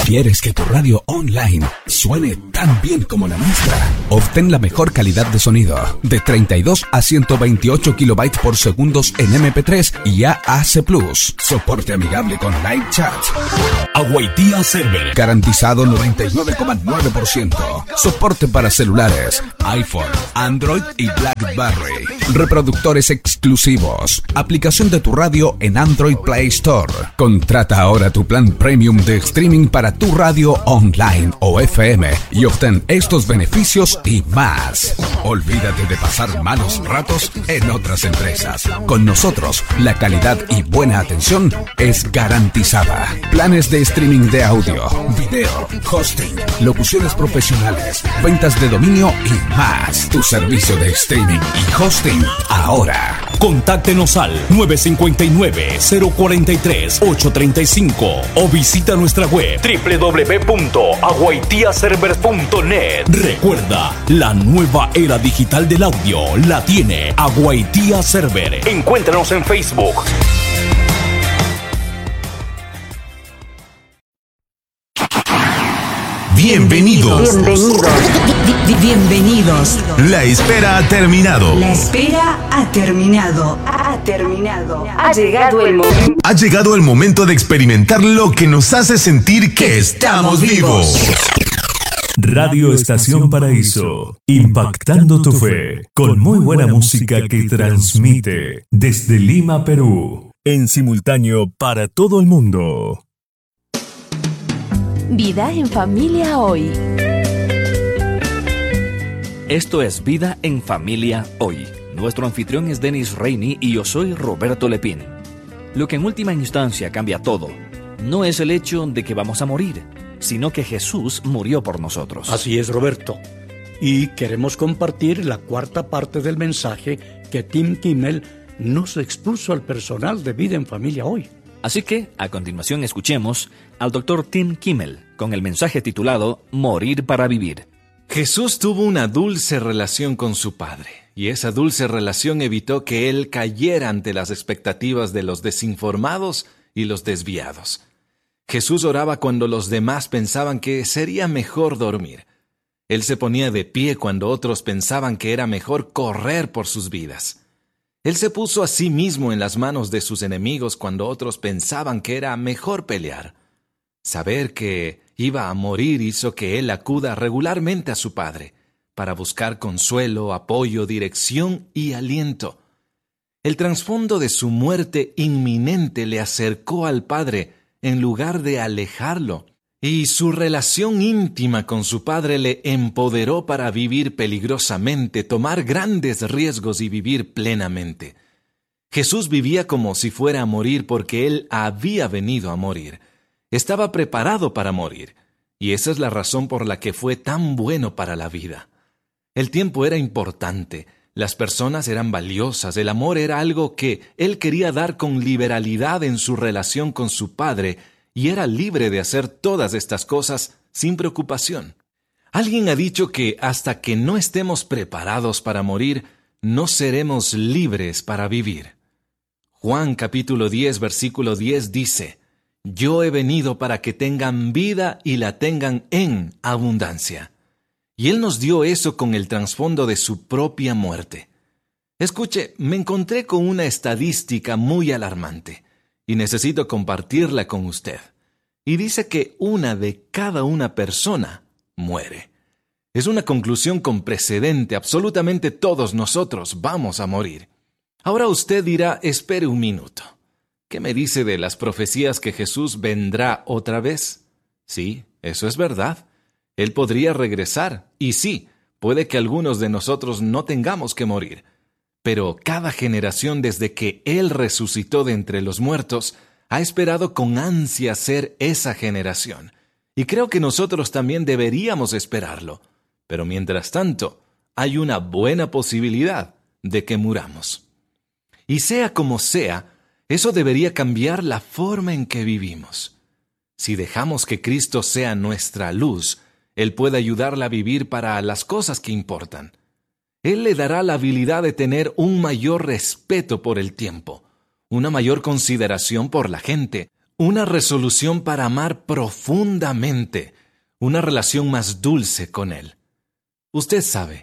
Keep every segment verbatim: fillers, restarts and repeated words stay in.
¿Quieres que tu radio online suene tan bien como la nuestra? Obtén la mejor calidad de sonido de treinta y dos a ciento veintiocho kilobytes por segundo en eme pe tres y A A C plus. Soporte amigable con live chat. Aguaitía Server. Garantizado noventa y nueve coma nueve por ciento. Soporte para celulares, iPhone, Android y BlackBerry. Reproductores exclusivos. Aplicación de tu radio en Android Play Store. Contrata ahora tu plan premium de streaming para tu radio online o F M y obtén estos beneficios y más. Olvídate de pasar malos ratos en otras empresas. Con nosotros, la calidad y buena atención es garantizada. Planes de streaming de audio, video, hosting, locuciones profesionales, ventas de dominio y más. Tu servicio de streaming y hosting ahora. Contáctenos al nueve cinco nueve, cero cuatro tres, ocho tres cinco o visita nuestra web doble u doble u doble u punto aguaitía servers punto net. Recuerda, la nueva era digital del audio la tiene Aguaitía Server. Encuéntranos en Facebook. Bienvenidos. Bienvenidos. Bienvenidos. La espera ha terminado. La espera ha terminado. Ha terminado. Ha llegado el momento. Ha llegado el momento de experimentar lo que nos hace sentir que estamos vivos. Radio Estación Paraíso, impactando tu fe, con muy buena música que transmite desde Lima, Perú, en simultáneo para todo el mundo. Vida en Familia Hoy. Esto es Vida en Familia Hoy. Nuestro anfitrión es Denis Reini y yo soy Roberto Lepín. Lo que en última instancia cambia todo no es el hecho de que vamos a morir, sino que Jesús murió por nosotros. Así es, Roberto. Y queremos compartir la cuarta parte del mensaje que Tim Kimmel nos expuso al personal de Vida en Familia Hoy. Así que, a continuación, escuchemos al doctor Tim Kimmel con el mensaje titulado Morir para vivir. Jesús tuvo una dulce relación con su Padre, y esa dulce relación evitó que Él cayera ante las expectativas de los desinformados y los desviados. Jesús oraba cuando los demás pensaban que sería mejor dormir. Él se ponía de pie cuando otros pensaban que era mejor correr por sus vidas. Él se puso a sí mismo en las manos de sus enemigos cuando otros pensaban que era mejor pelear. Saber que iba a morir hizo que él acuda regularmente a su Padre para buscar consuelo, apoyo, dirección y aliento. El trasfondo de su muerte inminente le acercó al Padre en lugar de alejarlo, y su relación íntima con su Padre le empoderó para vivir peligrosamente, tomar grandes riesgos y vivir plenamente. Jesús vivía como si fuera a morir porque Él había venido a morir. Estaba preparado para morir, y esa es la razón por la que fue tan bueno para la vida. El tiempo era importante, las personas eran valiosas, el amor era algo que Él quería dar con liberalidad en su relación con su Padre, y era libre de hacer todas estas cosas sin preocupación. Alguien ha dicho que hasta que no estemos preparados para morir, no seremos libres para vivir. Juan capítulo diez, versículo diez dice: Yo he venido para que tengan vida y la tengan en abundancia. Y Él nos dio eso con el trasfondo de su propia muerte. Escuche, me encontré con una estadística muy alarmante, y necesito compartirla con usted. Y dice que una de cada una persona muere. Es una conclusión con precedente. Absolutamente todos nosotros vamos a morir. Ahora usted dirá, espere un minuto. ¿Qué me dice de las profecías que Jesús vendrá otra vez? Sí, eso es verdad. Él podría regresar. Y sí, puede que algunos de nosotros no tengamos que morir. Pero cada generación desde que Él resucitó de entre los muertos ha esperado con ansia ser esa generación. Y creo que nosotros también deberíamos esperarlo. Pero mientras tanto, hay una buena posibilidad de que muramos. Y sea como sea, eso debería cambiar la forma en que vivimos. Si dejamos que Cristo sea nuestra luz, Él puede ayudarla a vivir para las cosas que importan. Él le dará la habilidad de tener un mayor respeto por el tiempo, una mayor consideración por la gente, una resolución para amar profundamente, una relación más dulce con Él. Usted sabe,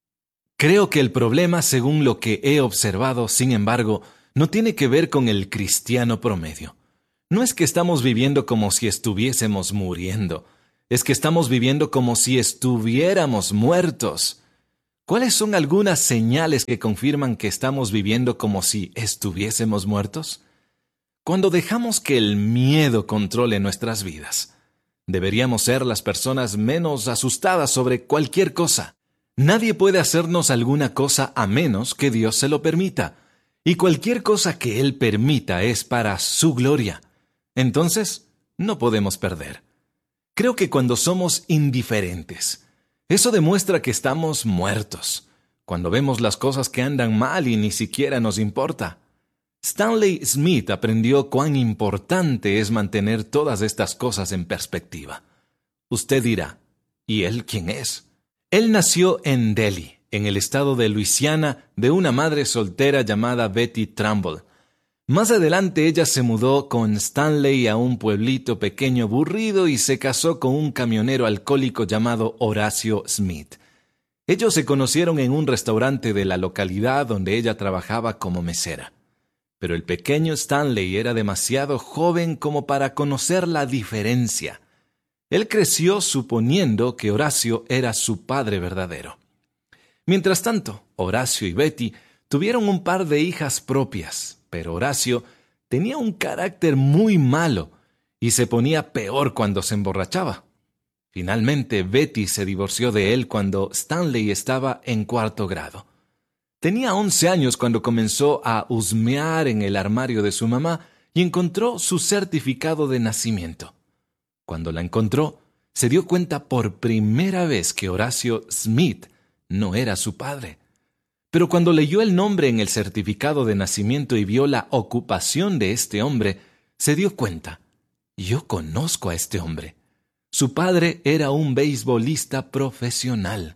creo que el problema, según lo que he observado, sin embargo, no tiene que ver con el cristiano promedio. No es que estamos viviendo como si estuviésemos muriendo, es que estamos viviendo como si estuviéramos muertos. ¿Cuáles son algunas señales que confirman que estamos viviendo como si estuviésemos muertos? Cuando dejamos que el miedo controle nuestras vidas. Deberíamos ser las personas menos asustadas sobre cualquier cosa. Nadie puede hacernos alguna cosa a menos que Dios se lo permita. Y cualquier cosa que Él permita es para su gloria. Entonces, no podemos perder. Creo que cuando somos indiferentes, eso demuestra que estamos muertos. Cuando vemos las cosas que andan mal y ni siquiera nos importa. Stanley Smith aprendió cuán importante es mantener todas estas cosas en perspectiva. Usted dirá, ¿y él quién es? Él nació en Delhi, en el estado de Luisiana, de una madre soltera llamada Betty Trumbull. Más adelante ella se mudó con Stanley a un pueblito pequeño aburrido y se casó con un camionero alcohólico llamado Horacio Smith. Ellos se conocieron en un restaurante de la localidad donde ella trabajaba como mesera. Pero el pequeño Stanley era demasiado joven como para conocer la diferencia. Él creció suponiendo que Horacio era su padre verdadero. Mientras tanto, Horacio y Betty tuvieron un par de hijas propias, pero Horacio tenía un carácter muy malo y se ponía peor cuando se emborrachaba. Finalmente, Betty se divorció de él cuando Stanley estaba en cuarto grado. Tenía once años cuando comenzó a husmear en el armario de su mamá y encontró su certificado de nacimiento. Cuando la encontró, se dio cuenta por primera vez que Horacio Smith no era su padre. Pero cuando leyó el nombre en el certificado de nacimiento y vio la ocupación de este hombre, se dio cuenta. Yo conozco a este hombre. Su padre era un beisbolista profesional.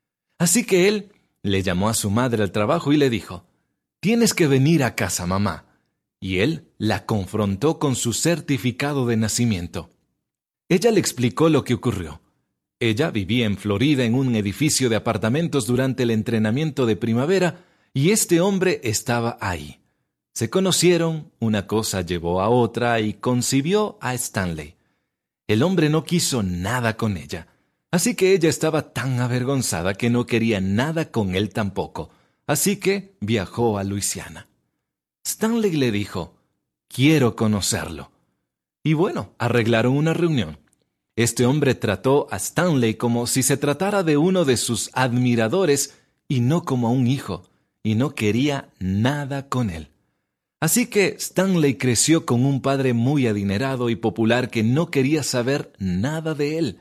Así que él le llamó a su madre al trabajo y le dijo, «Tienes que venir a casa, mamá». Y él la confrontó con su certificado de nacimiento. Ella le explicó lo que ocurrió. Ella vivía en Florida en un edificio de apartamentos durante el entrenamiento de primavera y este hombre estaba ahí. Se conocieron, una cosa llevó a otra y concibió a Stanley. El hombre no quiso nada con ella, así que ella estaba tan avergonzada que no quería nada con él tampoco, así que viajó a Luisiana. Stanley le dijo, «Quiero conocerlo». Y bueno, arreglaron una reunión. Este hombre trató a Stanley como si se tratara de uno de sus admiradores y no como a un hijo, y no quería nada con él. Así que Stanley creció con un padre muy adinerado y popular que no quería saber nada de él.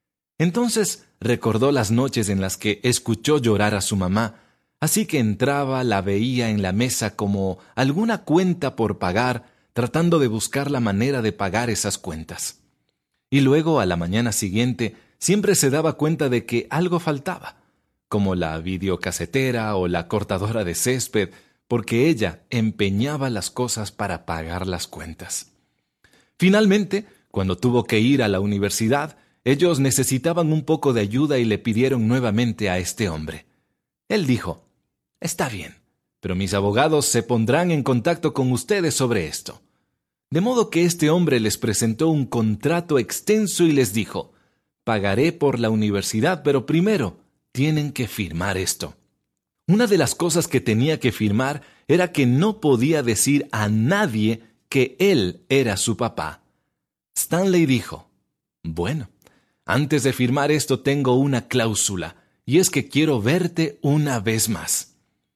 Entonces recordó las noches en las que escuchó llorar a su mamá, así que entraba, la veía en la mesa como alguna cuenta por pagar, tratando de buscar la manera de pagar esas cuentas. Y luego, a la mañana siguiente, siempre se daba cuenta de que algo faltaba, como la videocasetera o la cortadora de césped, porque ella empeñaba las cosas para pagar las cuentas. Finalmente, cuando tuvo que ir a la universidad, ellos necesitaban un poco de ayuda y le pidieron nuevamente a este hombre. Él dijo, «Está bien, pero mis abogados se pondrán en contacto con ustedes sobre esto». De modo que este hombre les presentó un contrato extenso y les dijo, «Pagaré por la universidad, pero primero tienen que firmar esto». Una de las cosas que tenía que firmar era que no podía decir a nadie que él era su papá. Stanley dijo, «Bueno, antes de firmar esto tengo una cláusula, y es que quiero verte una vez más».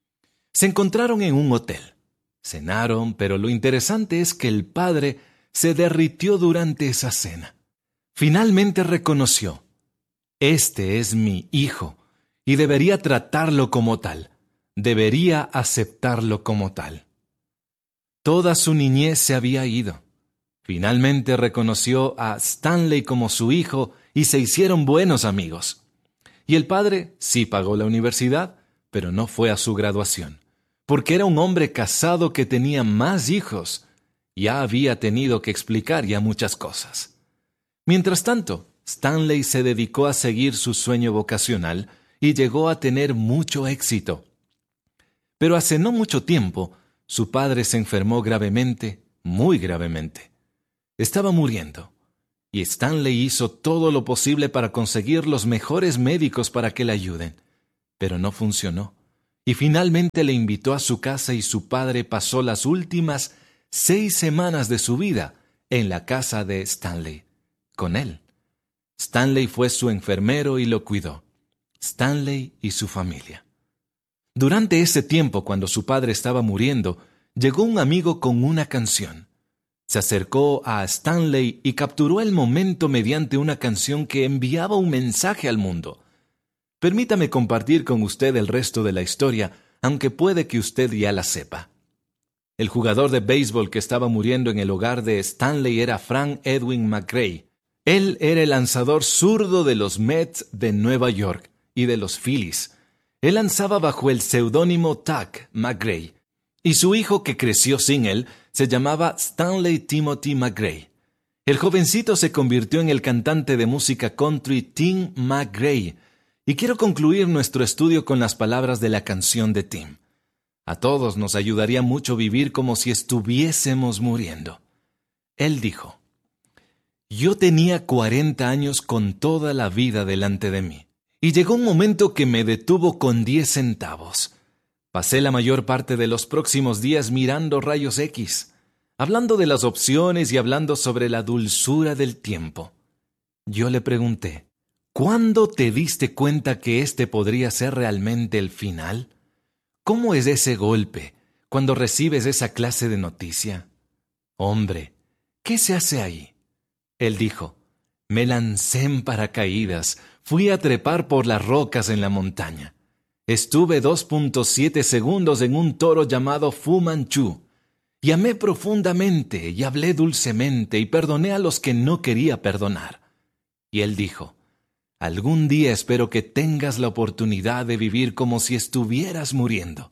Se encontraron en un hotel. Cenaron, pero lo interesante es que el padre se derritió durante esa cena. Finalmente reconoció, «Este es mi hijo, y debería tratarlo como tal. Debería aceptarlo como tal». Toda su niñez se había ido. Finalmente reconoció a Stanley como su hijo y se hicieron buenos amigos. Y el padre sí pagó la universidad, pero no fue a su graduación, porque era un hombre casado que tenía más hijos Ya había tenido que explicar ya muchas cosas. Mientras tanto, Stanley se dedicó a seguir su sueño vocacional y llegó a tener mucho éxito. Pero hace no mucho tiempo, su padre se enfermó gravemente, muy gravemente. Estaba muriendo, y Stanley hizo todo lo posible para conseguir los mejores médicos para que le ayuden, pero no funcionó. Y finalmente le invitó a su casa y su padre pasó las últimas seis semanas de su vida en la casa de Stanley, con él. Stanley fue su enfermero y lo cuidó. Stanley y su familia. Durante ese tiempo, cuando su padre estaba muriendo, llegó un amigo con una canción. Se acercó a Stanley y capturó el momento mediante una canción que enviaba un mensaje al mundo. Permítame compartir con usted el resto de la historia, aunque puede que usted ya la sepa. El jugador de béisbol que estaba muriendo en el hogar de Stanley era Frank Edwin McRae. Él era el lanzador zurdo de los Mets de Nueva York y de los Phillies. Él lanzaba bajo el seudónimo Tuck McRae, y su hijo, que creció sin él, se llamaba Stanley Timothy McRae. El jovencito se convirtió en el cantante de música country Tim McRae, y quiero concluir nuestro estudio con las palabras de la canción de Tim. A todos nos ayudaría mucho vivir como si estuviésemos muriendo. Él dijo: «Yo tenía cuarenta años con toda la vida delante de mí, y llegó un momento que me detuvo con diez centavos. Pasé la mayor parte de los próximos días mirando rayos X, hablando de las opciones y hablando sobre la dulzura del tiempo. Yo le pregunté, ¿cuándo te diste cuenta que este podría ser realmente el final? ¿Cómo es ese golpe cuando recibes esa clase de noticia? Hombre, ¿qué se hace ahí?» Él dijo: «Me lancé en paracaídas, fui a trepar por las rocas en la montaña. Estuve dos punto siete segundos en un toro llamado Fu Manchu. Y amé profundamente y hablé dulcemente y perdoné a los que no quería perdonar». Y él dijo: «Algún día espero que tengas la oportunidad de vivir como si estuvieras muriendo».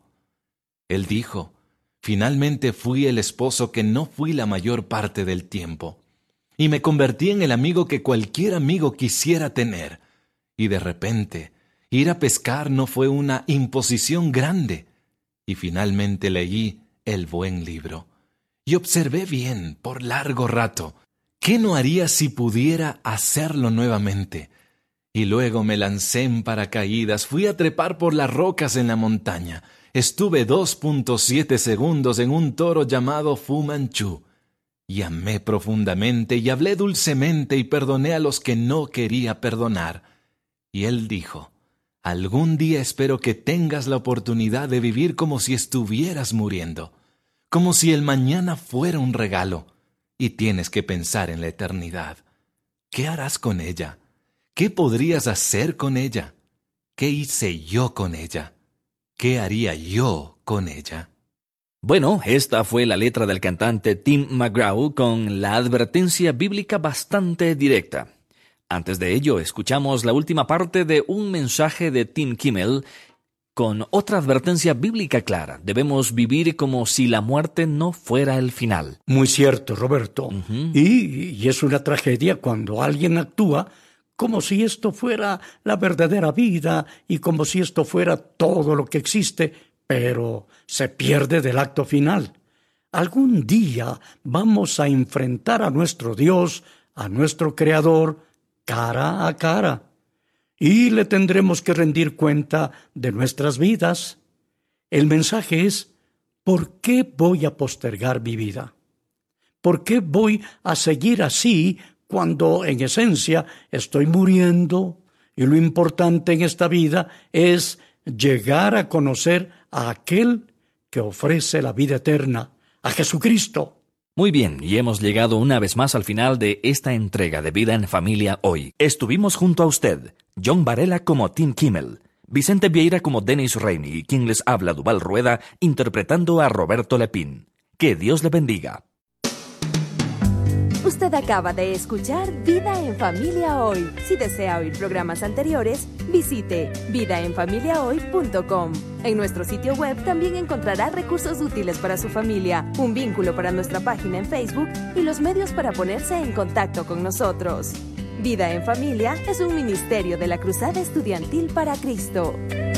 Él dijo: «Finalmente fui el esposo que no fui la mayor parte del tiempo. Y me convertí en el amigo que cualquier amigo quisiera tener. Y de repente, ir a pescar no fue una imposición grande. Y finalmente leí el buen libro. Y observé bien, por largo rato, ¿qué no haría si pudiera hacerlo nuevamente? Y luego me lancé en paracaídas, fui a trepar por las rocas en la montaña. Estuve dos punto siete segundos en un toro llamado Fu Manchu. Y amé profundamente y hablé dulcemente y perdoné a los que no quería perdonar». Y él dijo: «Algún día espero que tengas la oportunidad de vivir como si estuvieras muriendo, como si el mañana fuera un regalo, y tienes que pensar en la eternidad. ¿Qué harás con ella? ¿Qué podrías hacer con ella? ¿Qué hice yo con ella? ¿Qué haría yo con ella?» Bueno, esta fue la letra del cantante Tim McGraw con la advertencia bíblica bastante directa. Antes de ello, escuchamos la última parte de un mensaje de Tim Kimmel con otra advertencia bíblica clara. Debemos vivir como si la muerte no fuera el final. Muy cierto, Roberto. Uh-huh. y, y es una tragedia cuando alguien actúa como si esto fuera la verdadera vida y como si esto fuera todo lo que existe, pero se pierde del acto final. Algún día vamos a enfrentar a nuestro Dios, a nuestro Creador, cara a cara, y le tendremos que rendir cuenta de nuestras vidas. El mensaje es: ¿por qué voy a postergar mi vida? ¿Por qué voy a seguir así cuando en esencia estoy muriendo? Y lo importante en esta vida es llegar a conocer a aquel que ofrece la vida eterna, a Jesucristo. Muy bien, y hemos llegado una vez más al final de esta entrega de Vida en Familia Hoy. Estuvimos junto a usted, John Varela como Tim Kimmel, Vicente Vieira como Dennis Rainey y quien les habla, Duval Rueda, interpretando a Roberto Lepín. Que Dios le bendiga. Usted acaba de escuchar Vida en Familia Hoy. Si desea oír programas anteriores, visite vida en familia hoy punto com. En nuestro sitio web también encontrará recursos útiles para su familia, un vínculo para nuestra página en Facebook y los medios para ponerse en contacto con nosotros. Vida en Familia es un ministerio de la Cruzada Estudiantil para Cristo.